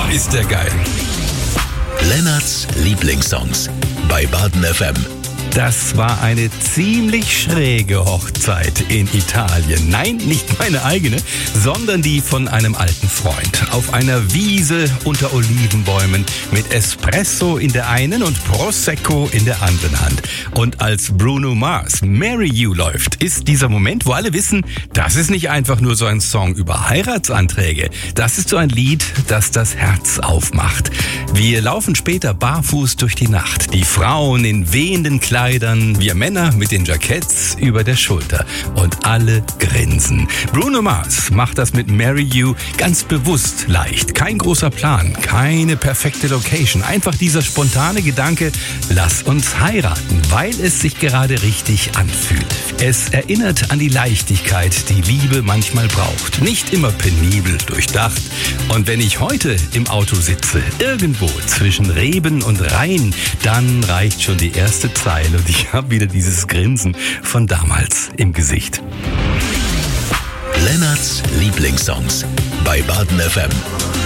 ist der geil. Lennarts Lieblingssongs bei Baden FM. Das war eine ziemlich schräge Hochzeit in Italien. Nein, nicht meine eigene, sondern die von einem alten Freund. Auf einer Wiese unter Olivenbäumen mit Espresso in der einen und Prosecco in der anderen Hand. Und als Bruno Mars Marry You läuft, ist dieser Moment, wo alle wissen, das ist nicht einfach nur so ein Song über Heiratsanträge. Das ist so ein Lied, das das Herz aufmacht. Wir laufen später barfuß durch die Nacht. Die Frauen in wehenden Kleidern, wir Männer mit den Jacketts über der Schulter und alle grinsen. Bruno Mars macht das mit Marry You ganz bewusst leicht. Kein großer Plan, keine perfekte Location, einfach dieser spontane Gedanke, lass uns heiraten, weil es sich gerade richtig anfühlt. Es erinnert an die Leichtigkeit, die Liebe manchmal braucht. Nicht immer penibel durchdacht. Und wenn ich heute im Auto sitze, irgendwo zwischen Reben und Rhein, dann reicht schon die erste Zeile und ich habe wieder dieses Grinsen von damals im Gesicht. Lennarts Lieblingssongs bei Baden FM.